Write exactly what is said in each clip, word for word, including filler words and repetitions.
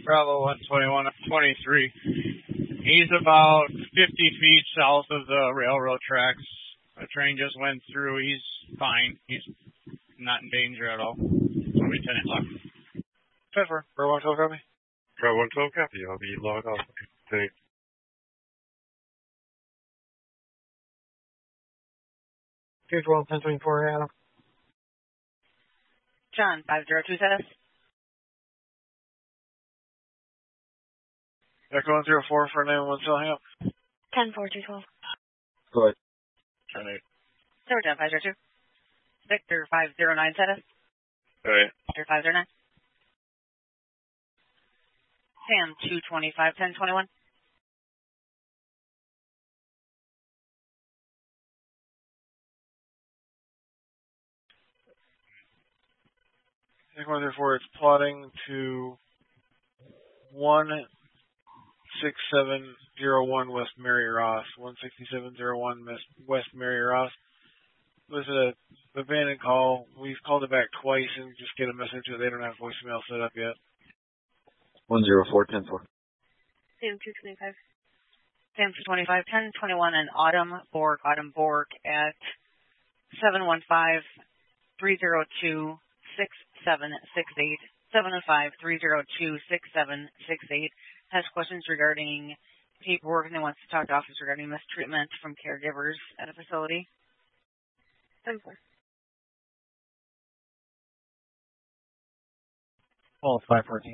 Bravo one twenty-one twenty-three. He's about fifty feet south of the railroad tracks. The train just went through. He's fine. He's not in danger at all. It's only ten o'clock. ten four. Bravo one twelve copy. Bravo one twelve copy. I'll be logged off. Thanks. two twelve, ten twenty-four, Adam. John, five zero two status. Echo one zero four for nine one one, hang up. ten four two twelve. Go ahead. ten eight. Zero ten five zero two. Victor five zero nine status. Go ahead. Victor five zero nine. Sam two twenty five ten twenty one. Echo one zero four, it's plotting to one six seven zero one West Mary Ross. one sixty-seven oh one West Mary Ross. Was a abandoned call. We've called it back twice and just get a message that they don't have voicemail set up yet. one zero four ten four. Sam two twenty-five. Sam two twenty-five ten twenty-one and Autumn Borg, Autumn Borg at seven one five three zero two six seven six eight. seven one five three zero two six seven six eight. Has questions regarding paperwork and they wants to talk to office regarding mistreatment from caregivers at a facility. ten four. Oh, five fourteen.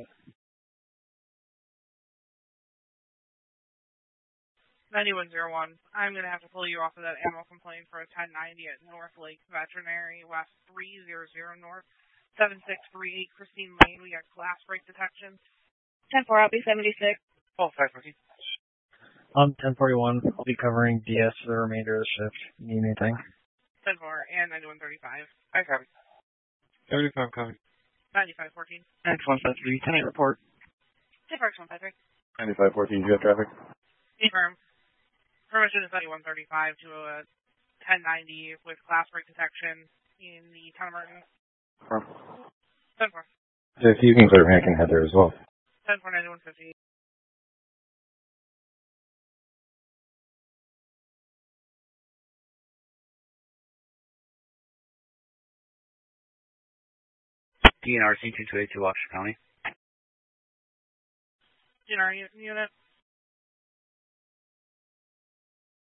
ninety-one oh one. I'm going to have to pull you off of that ammo complaint for a ten ninety at North Lake Veterinary, West three hundred North, seven six three eight Christine Lane. We got glass break detection. ten four, I'll be seventy-six. Oh, five fourteen. I'm ten forty-one. I'll be covering D S for the remainder of the shift. Need anything? ten four and ninety-one thirty-five. I copy. seventy-five copy. ninety-five fourteen. X one five three, ten eight report. ten four X one five three. ninety-five fourteen, do you have traffic? Confirm. Permission is ninety-one thirty-five to a ten ninety with glass break detection in the Town of Merton. From? ten four. So if you can clear me, I can head there as well. ten four ninety-one fifty. D N R C two two eight two, Washington County. D N R unit.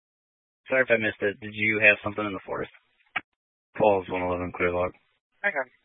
Sorry if I missed it. Did you have something in the forest? Falls one eleven, clear log. I copy.